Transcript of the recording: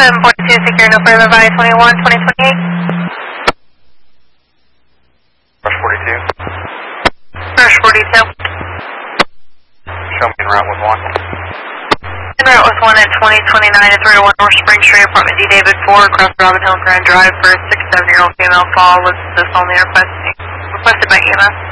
7.2, secure no further by 21, 2028. Rush 42. Rush 42. Show me en route with 1. En route with 1 at 2029 at 301 North Spring Street, apartment D. David 4, across Robin Hill Grand Drive for a 6 to 7-year-old female call with this only requested by EMS.